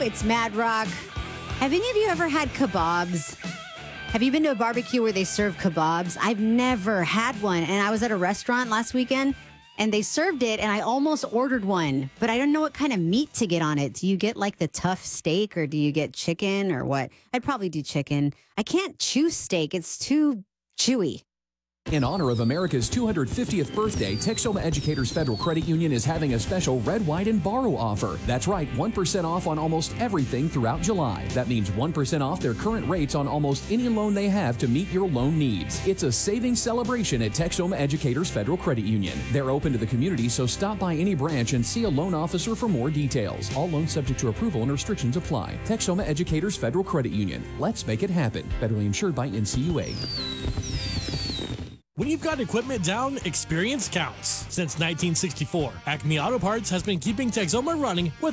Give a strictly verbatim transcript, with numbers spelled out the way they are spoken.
It's Mad Rock. Have any of you ever had kebabs? Have you been to a barbecue where they serve kebabs? I've never had one. And I was at a restaurant last weekend and they served it and I almost ordered one, but I don't know what kind of meat to get on it. Do you get like the tough steak or do you get chicken or what? I'd probably do chicken. I can't chew steak. It's too chewy. In honor of America's two hundred fiftieth birthday, Texoma Educators Federal Credit Union is having a special Red, White, and Borrow offer. That's right, one percent off on almost everything throughout July. That means one percent off their current rates on almost any loan they have to meet your loan needs. It's a savings celebration at Texoma Educators Federal Credit Union. They're open to the community, so stop by any branch and see a loan officer for more details. All loans subject to approval and restrictions apply. Texoma Educators Federal Credit Union. Let's make it happen. Federally insured by N C U A. When you've got equipment down, experience counts. Since nineteen sixty-four, Acme Auto Parts has been keeping Texoma running with